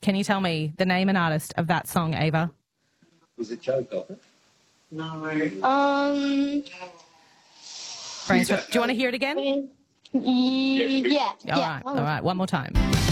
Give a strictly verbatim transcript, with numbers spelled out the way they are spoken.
Can you tell me the name and artist of that song, Ava? Is it Joe Cocker? No. Um. Brainstorm. Do you want to hear it again? Yeah. All Yeah. right, all right. One more time.